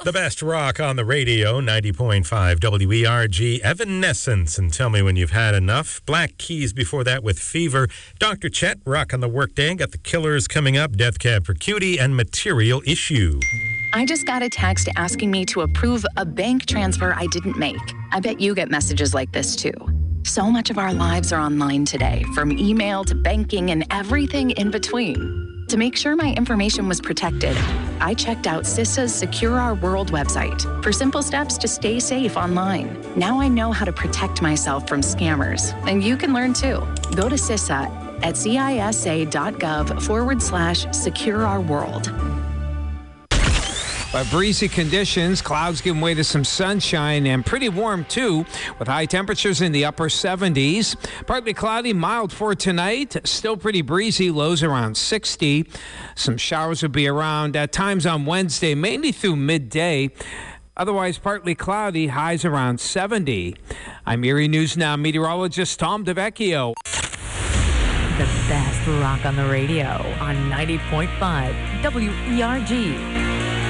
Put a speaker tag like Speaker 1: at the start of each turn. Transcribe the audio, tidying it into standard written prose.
Speaker 1: The best rock on the radio, 90.5 WERG, Evanescence, and Tell Me When You've Had Enough. Black Keys before that with Fever. Dr. Chet, Rock on the Workday. Got the Killers coming up, Death Cab for Cutie, and Material Issue.
Speaker 2: I just got a text asking me to approve a bank transfer I didn't make. I bet you get messages like this too. So much of our lives are online today, from email to banking and everything in between. To make sure my information was protected, I checked out CISA's Secure Our World website for simple steps to stay safe online. Now I know how to protect myself from scammers, and you can learn too. Go to CISA at cisa.gov/Secure Our World.
Speaker 3: By breezy conditions, clouds giving way to some sunshine and pretty warm too, with high temperatures in the upper 70s. Partly cloudy, mild for tonight. Still pretty breezy, lows around 60. Some showers will be around at times on Wednesday, mainly through midday. Otherwise, partly cloudy, highs around 70. I'm Erie News Now meteorologist Tom DeVecchio.
Speaker 4: The best rock on the radio on 90.5 WERG.